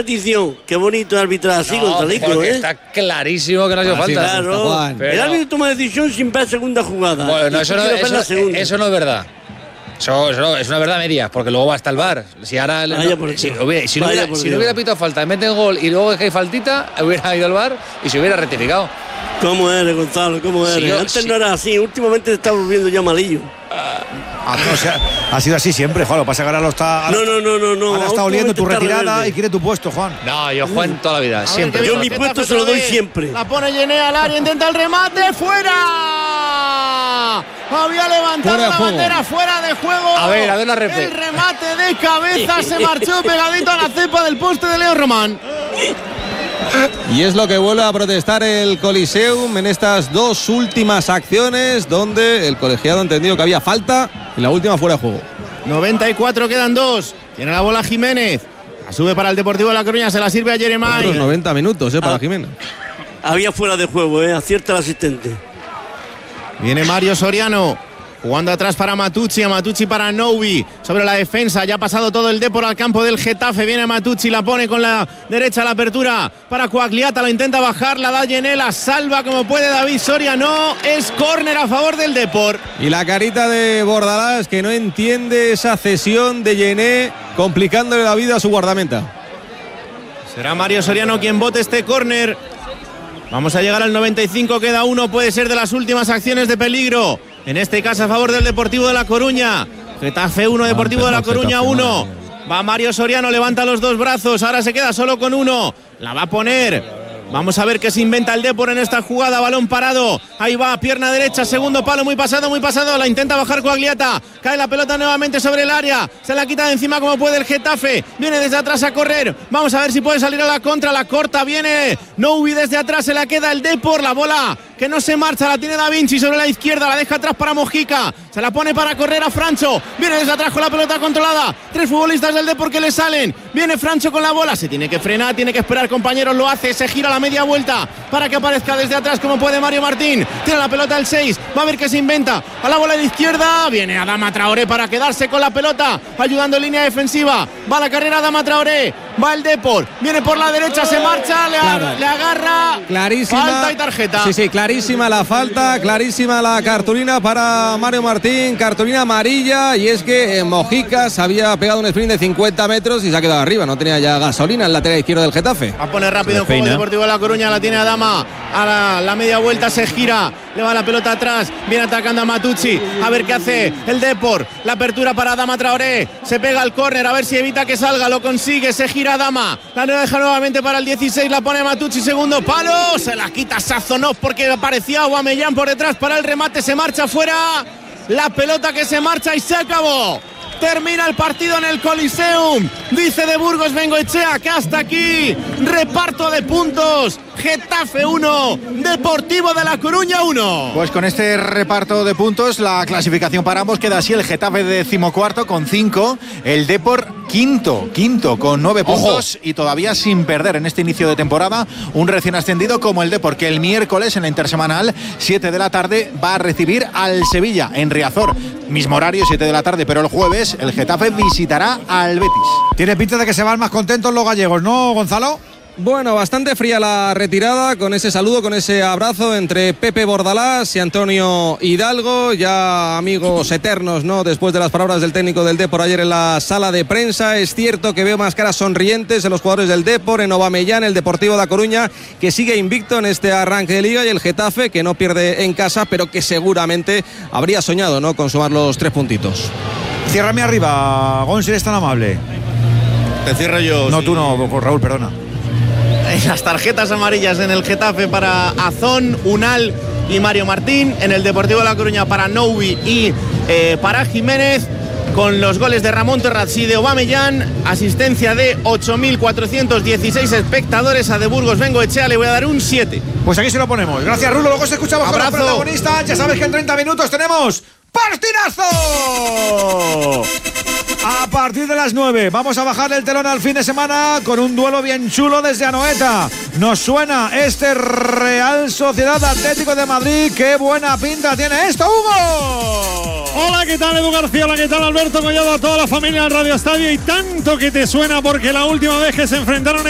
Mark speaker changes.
Speaker 1: repetición. Qué bonito arbitrar así, Gonzalico,
Speaker 2: Está clarísimo que no ha sido falta.
Speaker 1: Claro. El árbitro toma decisión sin ver segunda jugada.
Speaker 2: Bueno, eso no es verdad. Eso es una verdad media, porque luego va hasta el VAR. Si ahora no hubiera pitado falta, meten gol y luego es que hay faltita, hubiera ido al VAR y se hubiera rectificado.
Speaker 1: ¿Cómo eres, Gonzalo? ¿Cómo eres? Antes no era así, últimamente te está volviendo ya malillo.
Speaker 3: Ha sido así siempre, Juan. Lo pasa que ahora lo está.
Speaker 1: No.
Speaker 3: Ahora está oliendo tu retirada y quiere tu puesto, Juan.
Speaker 2: No, yo Juan toda la vida, siempre.
Speaker 1: Yo mi puesto se lo doy siempre.
Speaker 4: La pone Yené al área, intenta el remate, ¡fuera! Había levantado la bandera, fuera de juego.
Speaker 2: A ver la repetición.
Speaker 4: El remate de cabeza se marchó pegadito a la cepa del poste de Leo Román.
Speaker 5: Y es lo que vuelve a protestar el Coliseum en estas dos últimas acciones, donde el colegiado ha entendido que había falta y la última fuera de juego.
Speaker 4: 94, quedan 2. Tiene la bola Jiménez. La sube para el Deportivo de La Coruña, se la sirve a Jeremai.
Speaker 5: Otros 90 minutos para Jiménez.
Speaker 1: Había fuera de juego, acierta el asistente.
Speaker 4: Viene Mario Soriano. Jugando atrás para Matucci, a Matucci para Noubi. Sobre la defensa, ya ha pasado todo el Depor al campo del Getafe. Viene Matucci, la pone con la derecha a la apertura para Coagliata, la intenta bajar, la da Yené, la salva como puede David Soriano. Es córner a favor del Depor.
Speaker 5: Y la carita de Bordalás, que no entiende esa cesión de Yené, complicándole la vida a su guardameta.
Speaker 4: Será Mario Soriano quien bote este córner. Vamos a llegar al 95, queda 1, puede ser de las últimas acciones de peligro. En este caso a favor del Deportivo de La Coruña. Getafe 1, Deportivo de La Coruña 1. Va Mario Soriano, levanta los dos brazos, ahora se queda solo con uno. La va a poner. Vamos a ver qué se inventa el Depor en esta jugada, balón parado. Ahí va, pierna derecha, segundo palo, muy pasado. La intenta bajar Coagliata. Cae la pelota nuevamente sobre el área. Se la quita de encima como puede el Getafe. Viene desde atrás a correr. Vamos a ver si puede salir a la contra. La corta, viene Noubi desde atrás. Se la queda el Depor. La bola que no se marcha, la tiene Da Vinci sobre la izquierda. La deja atrás para Mojica. Se la pone para correr a Francho. Viene desde atrás con la pelota controlada. 3 futbolistas del Depor que le salen. Viene Francho con la bola. Se tiene que frenar, tiene que esperar, compañeros. Lo hace, se gira la media vuelta para que aparezca desde atrás como puede Mario Martín. Tiene la pelota el 6, va a ver qué se inventa. A la bola de izquierda, viene Adama Traoré para quedarse con la pelota, ayudando en línea defensiva. Va la carrera Adama Traoré, va el Depor, viene por la derecha, se marcha, le agarra.
Speaker 5: Clarísima.
Speaker 4: Falta y tarjeta.
Speaker 5: Sí, clarísima la falta, clarísima la cartulina para Mario Martín, cartulina amarilla. Y es que Mojica se había pegado un sprint de 50 metros y se ha quedado arriba, no tenía ya gasolina en el lateral izquierdo del Getafe.
Speaker 4: Va a poner rápido en juego el Deportivo de La Coruña, la tiene Adama, a la media vuelta se gira, le va la pelota atrás, viene atacando a Matucci, a ver qué hace el Depor, la apertura para Adama Traoré, se pega al córner, a ver si evita que salga, lo consigue, se gira Adama, la deja nuevamente para el 16, la pone Matucci, segundo palo, se la quita Sazonov porque aparecía Aubameyang por detrás para el remate, se marcha fuera, la pelota que se marcha y se acabó. Termina el partido en el Coliseum. Dice de Burgos Bengoechea que hasta aquí reparto de puntos. Getafe 1, Deportivo de La Coruña 1.
Speaker 3: Pues con este reparto de puntos la clasificación para ambos queda así: el Getafe 14º con 5, el Depor quinto con 9 puntos y todavía sin perder en este inicio de temporada un recién ascendido como el Depor, que el miércoles en la intersemanal 7 de la tarde va a recibir al Sevilla en Riazor, mismo horario 7 de la tarde, pero el jueves el Getafe visitará al Betis. Tiene pinta de que se van más contentos los gallegos, ¿no, Gonzalo?
Speaker 5: Bueno, bastante fría la retirada, con ese saludo, con ese abrazo entre Pepe Bordalás y Antonio Hidalgo, ya amigos eternos, ¿no? Después de las palabras del técnico del Depor ayer en la sala de prensa. Es cierto que veo más caras sonrientes en los jugadores del Depor, en Aubameyang, el Deportivo de La Coruña, que sigue invicto en este arranque de liga, y el Getafe, que no pierde en casa, pero que seguramente habría soñado, ¿no?, con sumar los 3 puntitos.
Speaker 3: Ciérrame arriba, Gon, si eres tan amable.
Speaker 4: Te cierro yo.
Speaker 3: No, sí. Tú no, Raúl, perdona.
Speaker 4: Las tarjetas amarillas en el Getafe para Azón, Unal y Mario Martín. En el Deportivo de La Coruña para Noubi y para Jiménez. Con los goles de Ramón Terraz y de Aubameyang. Asistencia de 8.416 espectadores a de Burgos Bengoechea. Le voy a dar un 7.
Speaker 3: Pues aquí se lo ponemos. Gracias, Rulo. Luego se escuchamos con los protagonistas. Ya sabes que en 30 minutos tenemos ¡partidazo! A partir de las 9 vamos a bajar el telón al fin de semana con un duelo bien chulo desde Anoeta. Nos suena este Real Sociedad Atlético de Madrid. ¡Qué buena pinta tiene esto, Hugo!
Speaker 6: Hola, ¿qué tal, Edu García? Hola, ¿qué tal, Alberto Collado? A toda la familia del Radio Estadio. Y tanto que te suena, porque la última vez que se enfrentaron